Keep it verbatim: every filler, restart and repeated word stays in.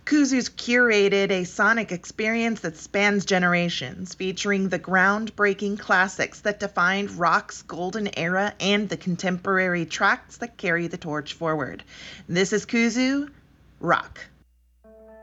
Kuzu's curated a sonic experience that spans generations, featuring the groundbreaking classics that defined rock's golden era and the contemporary tracks that carry the torch forward. This is Kuzu Rock.